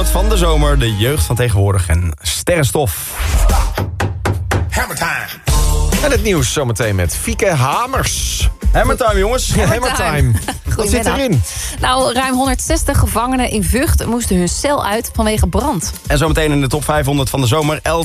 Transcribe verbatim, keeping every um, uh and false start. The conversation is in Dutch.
vijfhonderd van de zomer. De jeugd van tegenwoordig en sterrenstof. Hammertime. En het nieuws zometeen met Fieke Hamers. Hammertime, jongens. Hammertime. Wat zit erin? Nou, ruim honderdzestig gevangenen in Vught moesten hun cel uit vanwege brand. En zometeen in de top vijfhonderd van de zomer.